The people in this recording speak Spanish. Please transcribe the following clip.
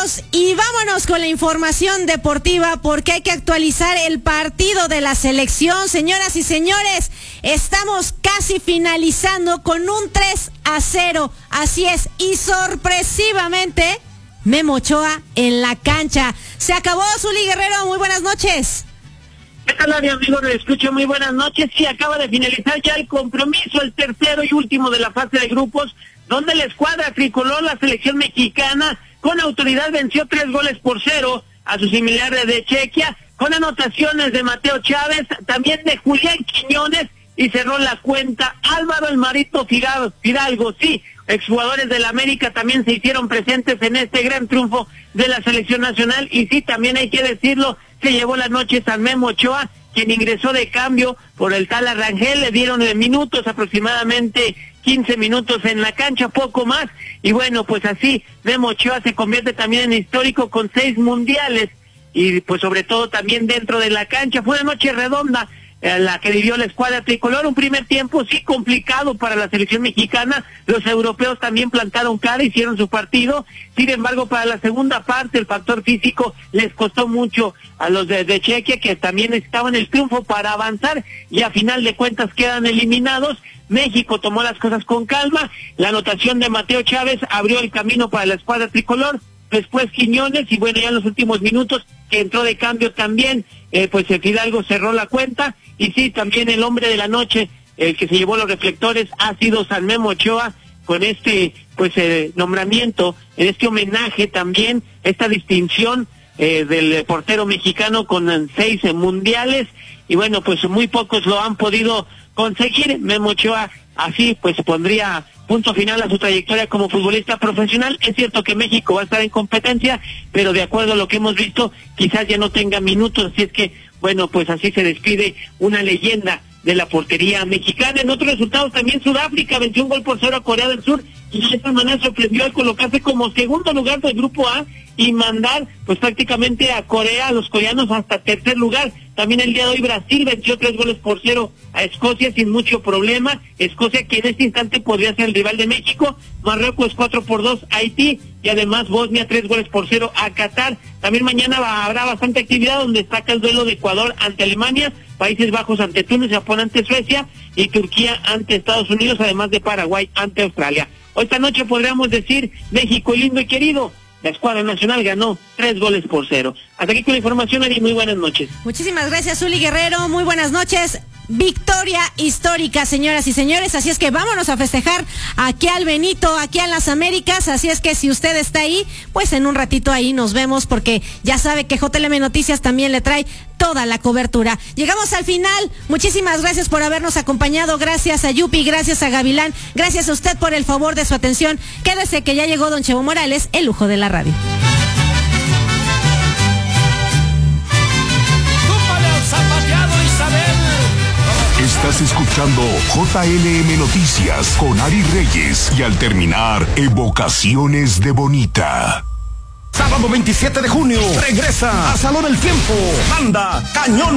amigos, y vámonos con la información deportiva porque hay que actualizar el partido de la selección. Señoras y señores, estamos casi finalizando con un 3-0. Así es, y sorpresivamente, Memo Ochoa en la cancha. Se acabó, Zuli Guerrero, muy buenas noches. ¿Qué tal, amigo? Lo escucho, muy buenas noches. Sí, acaba de finalizar ya el compromiso, el tercero y último de la fase de grupos, donde la escuadra tricolor, la selección mexicana, con autoridad venció 3-0 a sus similares de Chequia, con anotaciones de Mateo Chávez, también de Julián Quiñones, y cerró la cuenta Álvaro El Marito Fidalgo. Sí, exjugadores del América también se hicieron presentes en este gran triunfo de la selección nacional, y sí, también hay que decirlo, se llevó la noche San Memo Ochoa, quien ingresó de cambio por el tal Arrangel. Le dieron minutos, aproximadamente 15 minutos en la cancha, poco más, y bueno, pues así Memo Ochoa se convierte también en histórico con 6 mundiales, y pues sobre todo también dentro de la cancha. Fue una noche redonda la que vivió la escuadra tricolor. Un primer tiempo sí complicado para la selección mexicana, los europeos también plantaron cara, hicieron su partido. Sin embargo, para la segunda parte el factor físico les costó mucho a los de Chequia, que también necesitaban el triunfo para avanzar, y a final de cuentas quedan eliminados. México tomó las cosas con calma, la anotación de Mateo Chávez abrió el camino para la escuadra tricolor, después Quiñones, y bueno, ya en los últimos minutos que entró de cambio también, pues el Fidalgo cerró la cuenta. Y sí, también el hombre de la noche, el que se llevó los reflectores, ha sido San Memo Ochoa, con este nombramiento, en este homenaje también, esta distinción del portero mexicano con 6 mundiales, y bueno, pues muy pocos lo han podido conseguir. Memo Ochoa así pues pondría punto final a su trayectoria como futbolista profesional. Es cierto que México va a estar en competencia, pero de acuerdo a lo que hemos visto, quizás ya no tenga minutos, así es que bueno, pues así se despide una leyenda de la portería mexicana. En otros resultados también Sudáfrica venció 1-0 a Corea del Sur, y de esta manera sorprendió al colocarse como segundo lugar del grupo A y mandar pues prácticamente a Corea, a los coreanos, hasta tercer lugar. También el día de hoy Brasil venció 3-0 a Escocia sin mucho problema. Escocia, que en este instante podría ser el rival de México. Marruecos 4-2 a Haití, y además Bosnia 3-0 a Qatar. También mañana habrá bastante actividad, donde destaca el duelo de Ecuador ante Alemania, Países Bajos ante Túnez, Japón ante Suecia y Turquía ante Estados Unidos, además de Paraguay ante Australia. Hoy esta noche podríamos decir, México lindo y querido, la escuadra nacional ganó 3-0. Hasta aquí con la información, Ari, muy buenas noches. Muchísimas gracias, Zuli Guerrero, muy buenas noches. Victoria histórica, señoras y señores, así es que vámonos a festejar aquí al Benito, aquí en las Américas. Así es que si usted está ahí, pues en un ratito ahí nos vemos, porque ya sabe que JLM Noticias también le trae toda la cobertura. Llegamos al final, muchísimas gracias por habernos acompañado, gracias a Yupi, gracias a Gavilán, gracias a usted por el favor de su atención. Quédese que ya llegó don Chevo Morales, el lujo de la radio. Estás escuchando JLM Noticias con Ari Reyes, y al terminar, Evocaciones de Bonita. Sábado 27 de junio, regresa a Salón El Tiempo, Banda Cañón